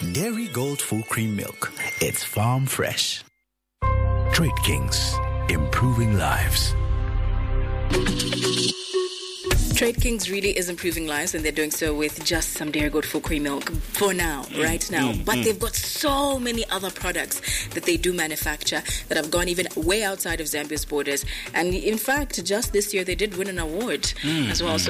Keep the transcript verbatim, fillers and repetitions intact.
Dairy Gold Full Cream Milk. It's farm fresh. Trade Kings, improving lives. Trade Kings really is improving lives, and they're doing so with just some Dairy Gold Full Cream Milk for now, mm, right now. Mm, but mm. they've got so many other products that they do manufacture that have gone even way outside of Zambia's borders. And in fact, just this year, they did win an award mm, as well. Mm. So